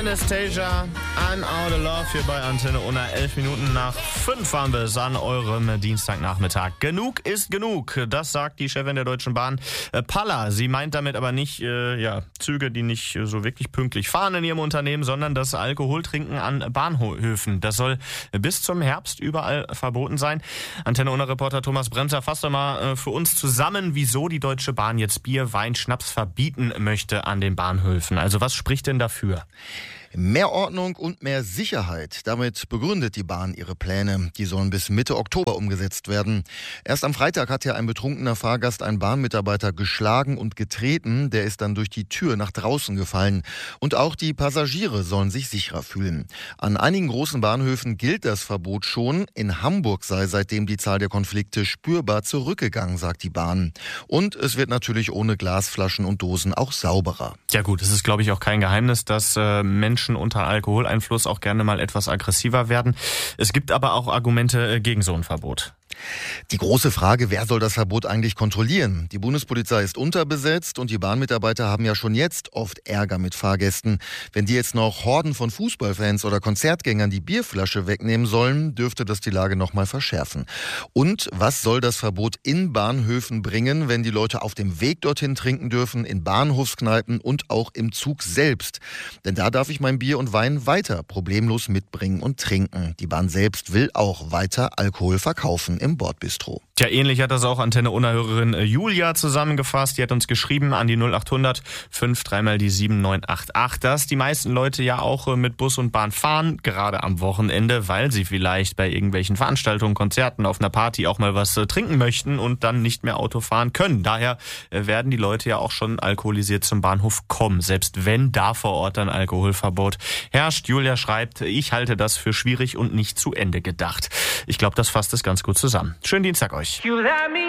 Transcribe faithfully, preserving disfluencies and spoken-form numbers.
Anastasia, I'm Out of Love hier bei Antenne Unna. Elf Minuten nach fünf waren wir es an eurem Dienstagnachmittag. Genug ist genug, das sagt die Chefin der Deutschen Bahn, äh, Palla. Sie meint damit aber nicht äh, ja, Züge, die nicht äh, so wirklich pünktlich fahren in ihrem Unternehmen, sondern das Alkoholtrinken an Bahnhöfen. Das soll bis zum Herbst überall verboten sein. Antenne Unna-Reporter Thomas Bremser fasst doch mal äh, für uns zusammen, wieso die Deutsche Bahn jetzt Bier, Wein, Schnaps verbieten möchte an den Bahnhöfen. Also was spricht denn dafür? Mehr Ordnung und mehr Sicherheit. Damit begründet die Bahn ihre Pläne. Die sollen bis Mitte Oktober umgesetzt werden. Erst am Freitag hat ja ein betrunkener Fahrgast einen Bahnmitarbeiter geschlagen und getreten. Der ist dann durch die Tür nach draußen gefallen. Und auch die Passagiere sollen sich sicherer fühlen. An einigen großen Bahnhöfen gilt das Verbot schon. In Hamburg sei seitdem die Zahl der Konflikte spürbar zurückgegangen, sagt die Bahn. Und es wird natürlich ohne Glasflaschen und Dosen auch sauberer. Ja gut, es ist, glaube ich, auch kein Geheimnis, dass äh, Menschen unter Alkoholeinfluss auch gerne mal etwas aggressiver werden. Es gibt aber auch Argumente gegen so ein Verbot. Die große Frage, wer soll das Verbot eigentlich kontrollieren? Die Bundespolizei ist unterbesetzt und die Bahnmitarbeiter haben ja schon jetzt oft Ärger mit Fahrgästen. Wenn die jetzt noch Horden von Fußballfans oder Konzertgängern die Bierflasche wegnehmen sollen, dürfte das die Lage noch mal verschärfen. Und was soll das Verbot in Bahnhöfen bringen, wenn die Leute auf dem Weg dorthin trinken dürfen, in Bahnhofskneipen und auch im Zug selbst? Denn da darf ich mein Bier und Wein weiter problemlos mitbringen und trinken. Die Bahn selbst will auch weiter Alkohol verkaufen im Bordbistro. Ja, ähnlich hat das auch Antenne Unna-Hörerin Julia zusammengefasst. Die hat uns geschrieben an die null acht hundert fünf dreimal die sieben neun acht acht, dass die meisten Leute ja auch mit Bus und Bahn fahren, gerade am Wochenende, weil sie vielleicht bei irgendwelchen Veranstaltungen, Konzerten, auf einer Party auch mal was trinken möchten und dann nicht mehr Auto fahren können. Daher werden die Leute ja auch schon alkoholisiert zum Bahnhof kommen, selbst wenn da vor Ort ein Alkoholverbot herrscht. Julia schreibt, ich halte das für schwierig und nicht zu Ende gedacht. Ich glaube, das fasst es ganz gut zusammen. Schönen Dienstag euch.